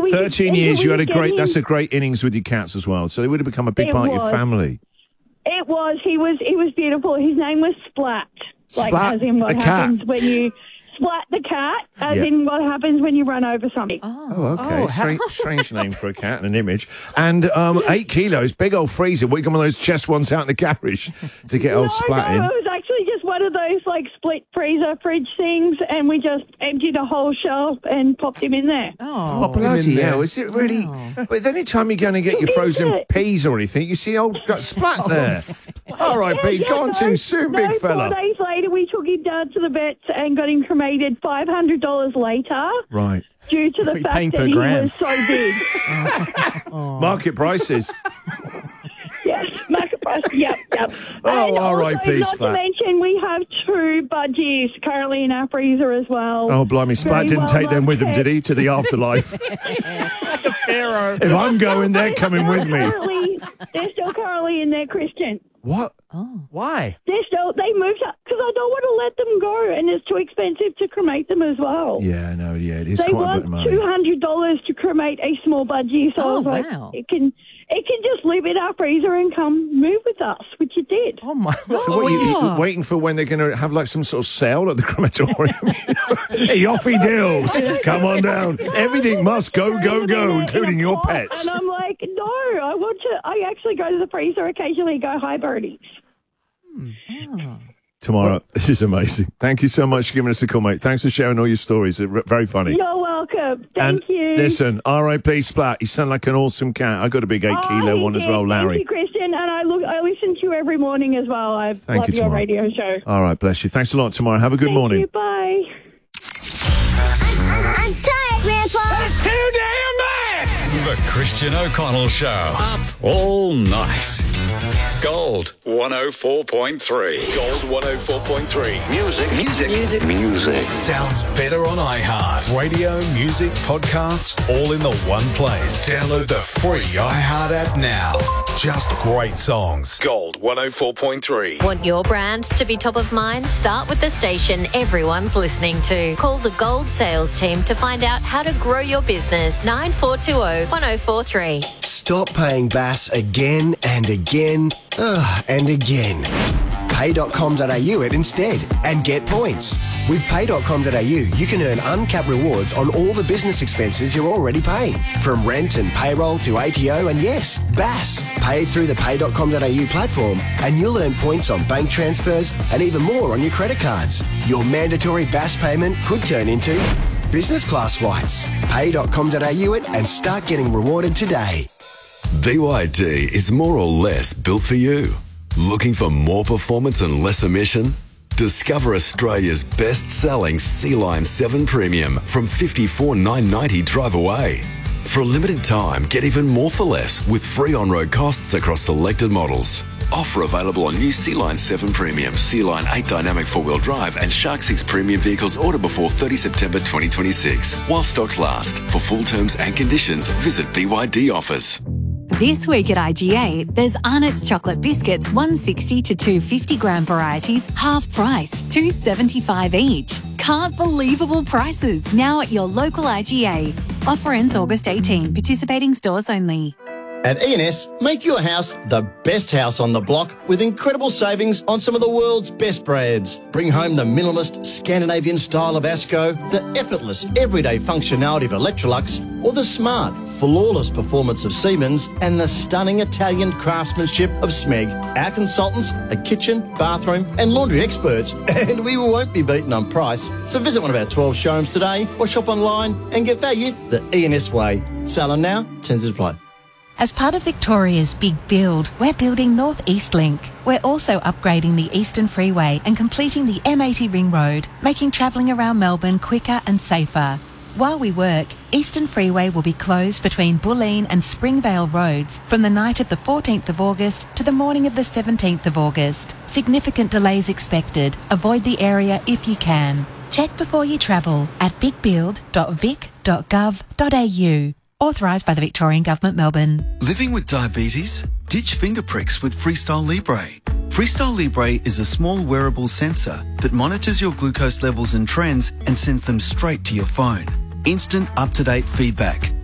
13 years, you had that's a great innings with your cats as well. So they would have become a big part of your family. It was. He was beautiful. His name was Splat. Splat? Like, as in what happens cat. when you... Splat the cat, as in what happens when you run over something. Oh, okay. Strange name for a cat and an image. And 8 kilos, big old freezer. We got one of those chest ones out in the garage to get old Splat in. No, it was actually just one of those, like, split freezer fridge things, and we just emptied a whole shelf and popped him in there. Oh, bloody hell. Is it really... But any time you're going to get your frozen peas or anything, you see old Splat there. All right, Pete, gone too soon, big fella. 4 days later, we took him down to the vets and got him cremated $500 later. Right. Due to the fact that he was so big. Market prices. Yes, market price. Yep. Oh, all right, please, not Splat. to mention, we have 2 budgies currently in our freezer as well. Oh, blimey. Splat didn't take them with him, did he, to the afterlife? Like a pharaoh. If I'm going, they're coming with me. They're still currently in there, Christian. What? Oh. Why? They moved up because I don't want to let them go, and it's too expensive to cremate them as well. Yeah, no, yeah, it is They quite a bit want of money. $200 to cremate a small budgie, so I was like, it can just live in our freezer and come move with us, which it did. Oh my God! So what, you waiting for when they're going to have like some sort of sale at the crematorium? Hey, off he deals. Come on down. Everything must go, including your pets. And I'm like, no, I actually go to the freezer occasionally and go, hi, birdies. Tomorrow. This is amazing. Thank you so much for giving us a call, mate. Thanks for sharing all your stories. They're very funny. You're welcome. Thank you. Listen, R.I.P. Splat. You sound like an awesome cat. I got a big 8-kilo one as well, Larry. Thank you, Christian. And I listen to you every morning as well. I love your radio show. All right, bless you. Thanks a lot, tomorrow. Have a good morning. Thank you. Bye. I'm tired, Grandpa. That's too damn bad. The Christian O'Connell Show. Up all night. Gold 104.3. Gold 104.3. Music. Sounds better on iHeart. Radio, music, podcasts, all in the one place. Download the free iHeart app now. Just great songs. Gold 104.3. Want your brand to be top of mind? Start with the station everyone's listening to. Call the Gold sales team to find out how to grow your business. 9420 1043. Stop paying BAS again and again and again. Pay.com.au it instead and get points. With Pay.com.au, you can earn uncapped rewards on all the business expenses you're already paying. From rent and payroll to ATO and yes, BAS. Paid through the Pay.com.au platform and you'll earn points on bank transfers and even more on your credit cards. Your mandatory BAS payment could turn into business class flights. Pay.com.au it and start getting rewarded today. BYD is more or less built for you. Looking for more performance and less emission? Discover Australia's best-selling Sea-Line 7 Premium from $54,990 drive away. For a limited time, get even more for less with free on-road costs across selected models. Offer available on new Sea-Line 7 Premium, Sea-Line 8 Dynamic 4-wheel drive and Shark 6 Premium vehicles order before 30 September 2026. While stocks last. For full terms and conditions, visit BYD offers. This week at IGA, there's Arnott's chocolate biscuits, 160 to 250 gram varieties, half price, $2.75 each. Can't believable prices now at your local IGA. Offer ends August 18. Participating stores only. At E&S, make your house the best house on the block with incredible savings on some of the world's best brands. Bring home the minimalist Scandinavian style of Asco, the effortless everyday functionality of Electrolux, or the smart, flawless performance of Siemens and the stunning Italian craftsmanship of Smeg. Our consultants are kitchen, bathroom and laundry experts, and we won't be beaten on price. So visit one of our 12 showrooms today or shop online and get value the E&S way. Selling now, terms apply. As part of Victoria's Big Build, we're building North East Link. We're also upgrading the Eastern Freeway and completing the M80 Ring Road, making travelling around Melbourne quicker and safer. While we work, Eastern Freeway will be closed between Bulleen and Springvale roads from the night of the 14th of August to the morning of the 17th of August. Significant delays expected. Avoid the area if you can. Check before you travel at bigbuild.vic.gov.au. Authorised by the Victorian Government, Melbourne. Living with diabetes? Ditch finger pricks with Freestyle Libre. Freestyle Libre is a small wearable sensor that monitors your glucose levels and trends and sends them straight to your phone. Instant up-to-date feedback.